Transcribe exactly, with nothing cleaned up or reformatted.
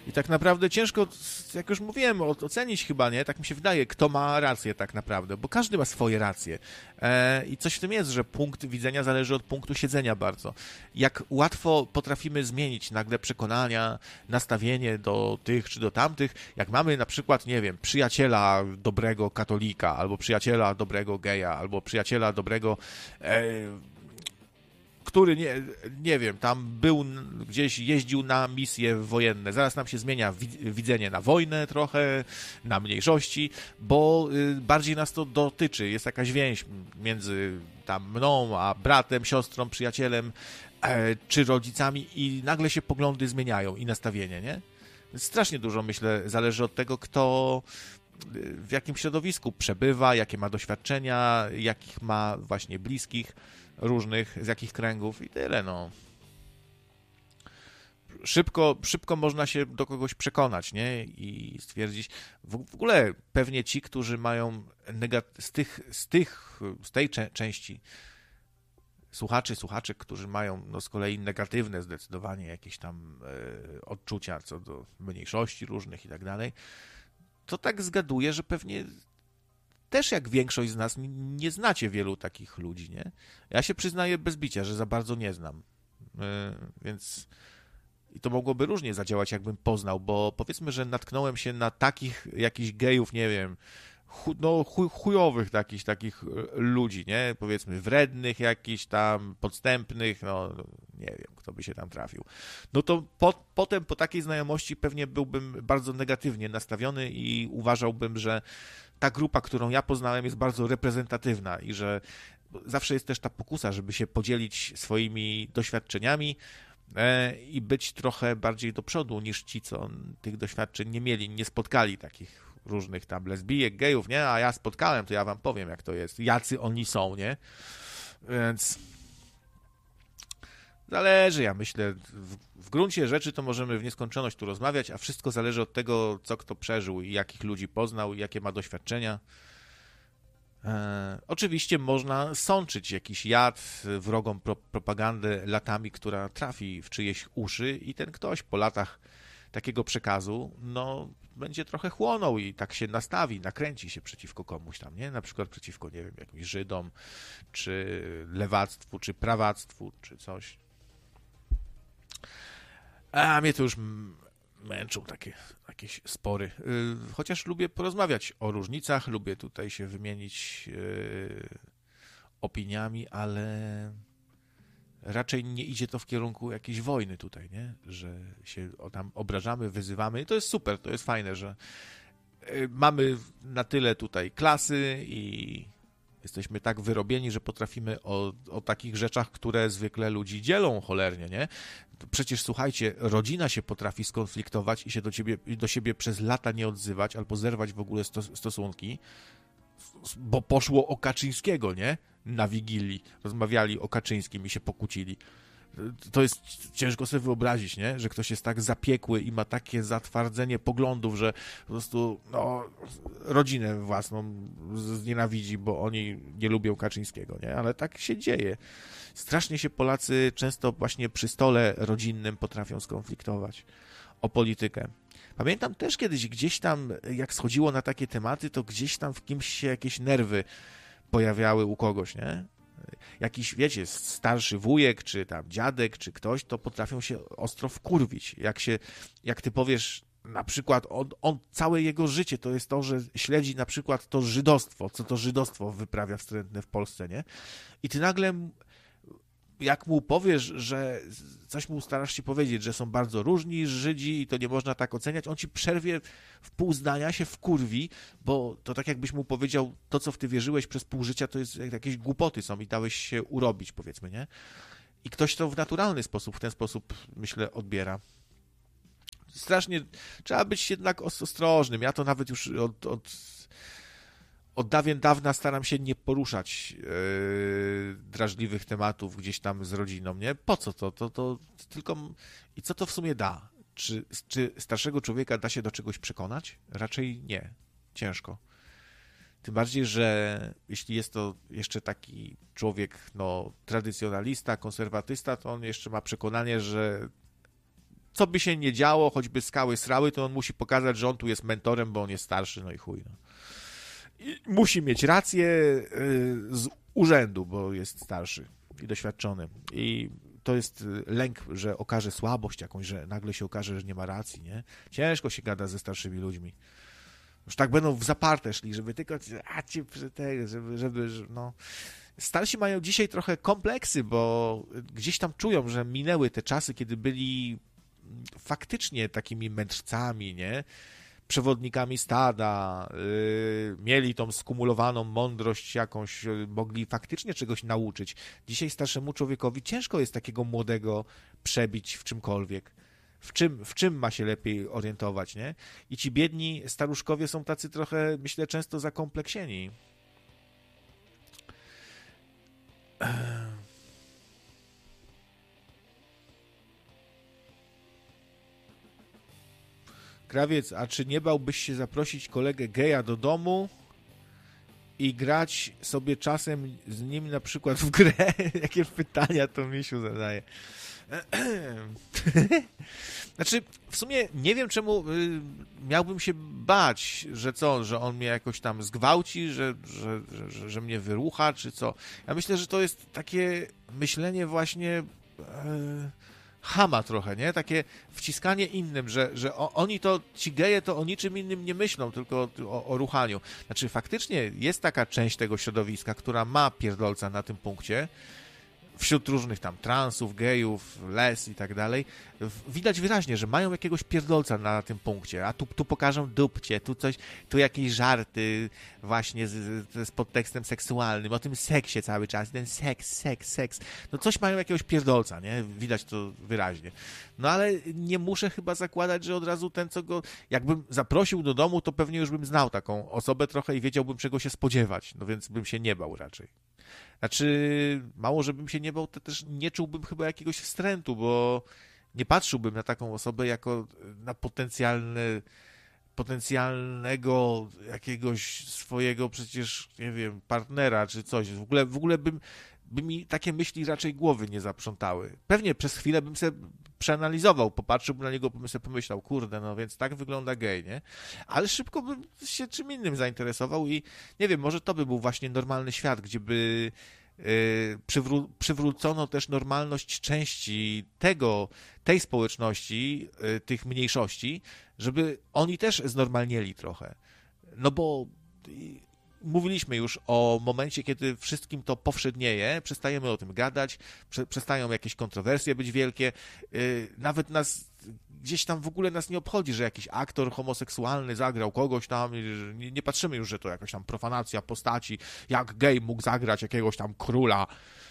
I tak naprawdę ciężko, jak już mówiłem, ocenić chyba, nie? Tak mi się wydaje, kto ma rację tak naprawdę, bo każdy ma swoje racje. E, I coś w tym jest, że punkt widzenia zależy od punktu siedzenia bardzo. Jak łatwo potrafimy zmienić nagle przekonania, nastawienie do tych czy do tamtych, jak mamy na przykład, nie wiem, przyjaciela dobrego katolika, albo przyjaciela dobrego geja, albo przyjaciela dobrego... E, który, nie, nie wiem, tam był gdzieś, jeździł na misje wojenne. Zaraz nam się zmienia widzenie na wojnę trochę, na mniejszości, bo bardziej nas to dotyczy. Jest jakaś więź między tam mną, a bratem, siostrą, przyjacielem, czy rodzicami i nagle się poglądy zmieniają i nastawienie, nie? Strasznie dużo, myślę, zależy od tego, kto w jakim środowisku przebywa, jakie ma doświadczenia, jakich ma właśnie bliskich, różnych, z jakich kręgów i tyle, no. Szybko, szybko można się do kogoś przekonać, nie? I stwierdzić, w, w ogóle pewnie ci, którzy mają negat- z tych, z tych, z tej cze- części słuchaczy, słuchaczy, którzy mają no z kolei negatywne zdecydowanie jakieś tam e, odczucia co do mniejszości różnych i tak dalej, to tak zgaduję, że pewnie też jak większość z nas nie znacie wielu takich ludzi, nie? Ja się przyznaję bez bicia, że za bardzo nie znam. Yy, więc i to mogłoby różnie zadziałać, jakbym poznał, bo powiedzmy, że natknąłem się na takich jakichś gejów, nie wiem, chu, no chuj, chujowych takich, takich ludzi, nie? Powiedzmy wrednych jakichś tam, podstępnych, no nie wiem, kto by się tam trafił. No to po, potem po takiej znajomości pewnie byłbym bardzo negatywnie nastawiony i uważałbym, że ta grupa, którą ja poznałem, jest bardzo reprezentatywna i że zawsze jest też ta pokusa, żeby się podzielić swoimi doświadczeniami i być trochę bardziej do przodu niż ci, co tych doświadczeń nie mieli, nie spotkali takich różnych tam lesbijek, gejów, nie? A ja spotkałem, to ja wam powiem, jak to jest, jacy oni są, nie? Więc zależy, ja myślę, w, w gruncie rzeczy to możemy w nieskończoność tu rozmawiać, a wszystko zależy od tego, co kto przeżył i jakich ludzi poznał i jakie ma doświadczenia. E, oczywiście można sączyć jakiś jad, wrogą pro, propagandę latami, która trafi w czyjeś uszy i ten ktoś po latach takiego przekazu, no, będzie trochę chłonął i tak się nastawi, nakręci się przeciwko komuś tam, nie? Na przykład przeciwko, nie wiem, jakimś Żydom, czy lewactwu, czy prawactwu, czy coś. A mnie to już męczą takie jakieś spory. Chociaż lubię porozmawiać o różnicach, lubię tutaj się wymienić opiniami, ale raczej nie idzie to w kierunku jakiejś wojny tutaj, nie? Że się tam obrażamy, wyzywamy. I to jest super, to jest fajne, że mamy na tyle tutaj klasy i jesteśmy tak wyrobieni, że potrafimy o, o takich rzeczach, które zwykle ludzi dzielą cholernie, nie? Przecież słuchajcie, rodzina się potrafi skonfliktować i się do, ciebie, do siebie przez lata nie odzywać albo zerwać w ogóle stos, stosunki, bo poszło o Kaczyńskiego, nie? Na Wigilii rozmawiali o Kaczyńskim i się pokłócili. To jest ciężko sobie wyobrazić, nie? Że ktoś jest tak zapiekły i ma takie zatwardzenie poglądów, że po prostu no, rodzinę własną znienawidzi, bo oni nie lubią Kaczyńskiego, nie? Ale tak się dzieje. Strasznie się Polacy często właśnie przy stole rodzinnym potrafią skonfliktować o politykę. Pamiętam też kiedyś gdzieś tam, jak schodziło na takie tematy, to gdzieś tam w kimś się jakieś nerwy pojawiały u kogoś, nie? Jakiś, wiecie, starszy wujek, czy tam dziadek, czy ktoś, to potrafią się ostro wkurwić. Jak się, jak ty powiesz, na przykład, on, on, całe jego życie to jest to, że śledzi na przykład to żydostwo, co to żydostwo wyprawia wstrętne w Polsce, nie? I ty nagle, jak mu powiesz, że coś mu starasz się powiedzieć, że są bardzo różni Żydzi i to nie można tak oceniać, on ci przerwie w pół zdania, się wkurwi, bo to tak jakbyś mu powiedział, to co w ty wierzyłeś przez pół życia, to jest jakieś głupoty są i dałeś się urobić, powiedzmy, nie? I ktoś to w naturalny sposób, w ten sposób, myślę, odbiera. Strasznie, trzeba być jednak ostrożnym. Ja to nawet już od... od Od dawien dawna staram się nie poruszać yy, drażliwych tematów gdzieś tam z rodziną, nie? Po co to? To, to tylko... I co to w sumie da? Czy, czy starszego człowieka da się do czegoś przekonać? Raczej nie. Ciężko. Tym bardziej, że jeśli jest to jeszcze taki człowiek, no, tradycjonalista, konserwatysta, to on jeszcze ma przekonanie, że co by się nie działo, choćby skały srały, to on musi pokazać, że on tu jest mentorem, bo on jest starszy, no i chuj. No. I musi mieć rację z urzędu, bo jest starszy i doświadczony. I to jest lęk, że okaże słabość jakąś, że nagle się okaże, że nie ma racji, nie? Ciężko się gada ze starszymi ludźmi. Już tak będą w zaparte szli, żeby tylko, a ci, żeby, żeby, no... Starsi mają dzisiaj trochę kompleksy, bo gdzieś tam czują, że minęły te czasy, kiedy byli faktycznie takimi mędrcami, nie? Przewodnikami stada, yy, mieli tą skumulowaną mądrość jakąś, yy, mogli faktycznie czegoś nauczyć. Dzisiaj starszemu człowiekowi ciężko jest takiego młodego przebić w czymkolwiek. W czym, w czym ma się lepiej orientować, nie? I ci biedni staruszkowie są tacy trochę, myślę, często zakompleksieni. Krawiec, a czy nie bałbyś się zaprosić kolegę geja do domu i grać sobie czasem z nim na przykład w grę? Jakie pytania to Misiu zadaje. Znaczy, w sumie nie wiem, czemu miałbym się bać, że co, że on mnie jakoś tam zgwałci, że, że, że, że mnie wyrucha, czy co. Ja myślę, że to jest takie myślenie właśnie e, chama trochę, nie? Takie wciskanie innym, że, że o, oni to, ci geje to o niczym innym nie myślą, tylko o, o ruchaniu. Znaczy, faktycznie jest taka część tego środowiska, która ma pierdolca na tym punkcie, wśród różnych tam transów, gejów, les i tak dalej, widać wyraźnie, że mają jakiegoś pierdolca na tym punkcie, a tu, tu pokażą dupcie, tu coś, tu jakieś żarty właśnie z, z podtekstem seksualnym, o tym seksie cały czas, ten seks, seks, seks, no coś mają jakiegoś pierdolca, nie? Widać to wyraźnie. No ale nie muszę chyba zakładać, że od razu ten, co go, jakbym zaprosił do domu, to pewnie już bym znał taką osobę trochę i wiedziałbym, czego się spodziewać, no więc bym się nie bał raczej. Znaczy, mało, żebym się nie bał, to też nie czułbym chyba jakiegoś wstrętu, bo nie patrzyłbym na taką osobę jako na potencjalny, potencjalnego jakiegoś swojego przecież, nie wiem, partnera czy coś. W ogóle, w ogóle bym, by mi takie myśli raczej głowy nie zaprzątały. Pewnie przez chwilę bym sobie przeanalizował, popatrzyłbym na niego, bym sobie pomyślał, kurde, no więc tak wygląda gej, nie? Ale szybko bym się czym innym zainteresował i nie wiem, może to by był właśnie normalny świat, gdzie by yy, przywró- przywrócono też normalność części tego, tej społeczności, yy, tych mniejszości, żeby oni też znormalnieli trochę. No bo yy, mówiliśmy już o momencie, kiedy wszystkim to powszednieje, przestajemy o tym gadać, prze, przestają jakieś kontrowersje być wielkie, yy, nawet nas gdzieś tam w ogóle nas nie obchodzi, że jakiś aktor homoseksualny zagrał kogoś tam, nie, nie patrzymy już, że to jakaś tam profanacja postaci, jak gej mógł zagrać jakiegoś tam króla,